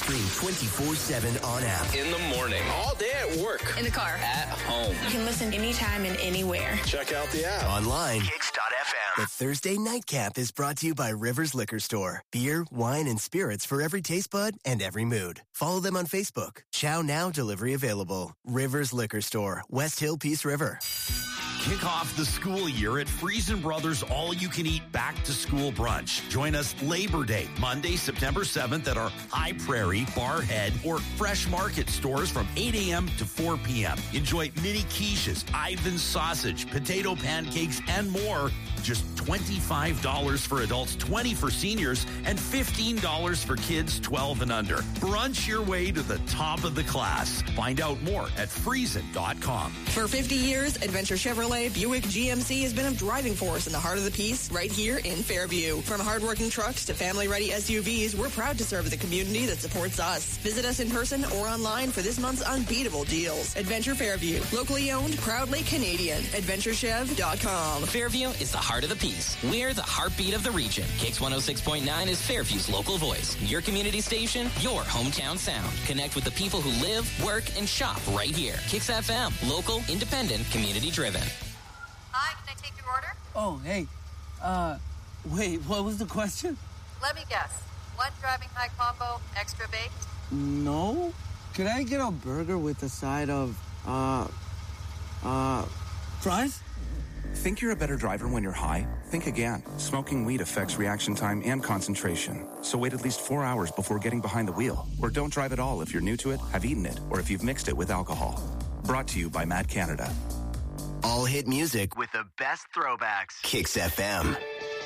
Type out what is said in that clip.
Stream 24/7 on app. In the morning, all day at work, in the car, at home. You can listen anytime and anywhere. Check out the app. Online. Kicks.fm. The Thursday Nightcap is brought to you by Rivers Liquor Store. Beer, wine, and spirits for every taste bud and every mood. Follow them on Facebook. Chow Now delivery available. Rivers Liquor Store, West Hill, Peace River. Kick off the school year at Friesen Brothers All-You-Can-Eat Back-to-School Brunch. Join us Labor Day, Monday, September 7th at our High Prairie, Barhead, or Fresh Market stores from 8 a.m. to 4 p.m. Enjoy mini quiches, Ivan's sausage, potato pancakes, and more. Just $25 for adults, $20 for seniors, and $15 for kids 12 and under. Brunch your way to the top of the class. Find out more at Friesen.com. For 50 years, Adventure Chevrolet Buick GMC has been a driving force in the heart of the Peace right here in Fairview. From hardworking trucks to family-ready SUVs, we're proud to serve the community that supports us. Visit us in person or online for this month's unbeatable deals. Adventure Fairview, locally owned, proudly Canadian. AdventureChev.com. Fairview is the heart of the Peace. We're the heartbeat of the region. Kicks 106.9 is Fairview's local voice. Your community station, your hometown sound. Connect with the people who live, work, and shop right here. Kicks FM, local, independent, community-driven. Hi, can I take your order? Oh, hey. Wait, what was the question? Let me guess. One driving high combo, extra baked? No. Could I get a burger with a side of, fries? Think you're a better driver when you're high? Think again. Smoking weed affects reaction time and concentration. So wait at least 4 hours before getting behind the wheel. Or don't drive at all if you're new to it, have eaten it, or if you've mixed it with alcohol. Brought to you by Mad Canada. All hit music with the best throwbacks. Kicks FM.